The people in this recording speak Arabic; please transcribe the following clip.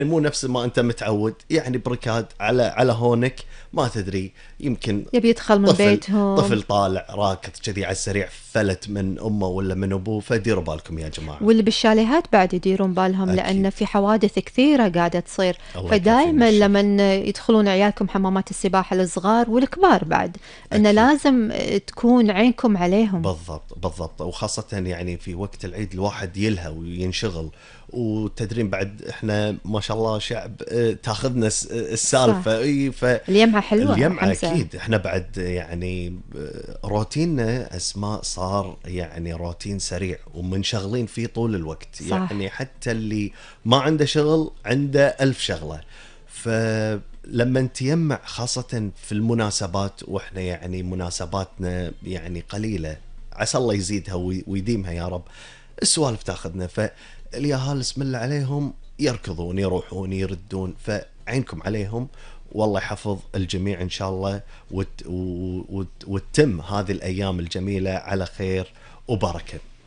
مو نفس ما انت متعود، يعني بركاد على هونك، ما تدري، يمكن يبي يدخل من طفل بيتهم. طفل طالع راكض كذي على السريع، فلت من امه ولا من ابوه، فديروا بالكم يا جماعه. واللي بالشاليهات بعد يديرون بالهم، لأن اكيد. في حوادث كثيرة قاعدة تصير. الله يكفي من فدائما الشر. لما يدخلون عيالكم حمامات السباحة الصغار والكبار بعد، إن اكيد. لازم تكون عينكم عليهم. بالضبط بالضبط، وخاصة يعني في وقت العيد الواحد يلهى وينشغل، وتدرين بعد احنا ما شاء الله شعب تاخذنا السالفة، صح. اي اليمعة حلوة فاليمعة حمزة. اكيد احنا بعد يعني روتيننا اسماء صار يعني روتين سريع ومنشغلين فيه طول الوقت، يعني صح. حتى اللي ما عنده شغل عنده ألف شغلة. فلما تجمع خاصة في المناسبات، واحنا يعني مناسباتنا يعني قليلة، عسى الله يزيدها ويديمها يا رب، السوالف تاخذنا، فالياهال اسم الله عليهم يركضون يروحون يردون، فعينكم عليهم، والله يحفظ الجميع ان شاء الله، وتتم هذه الايام الجميله على خير وبركه.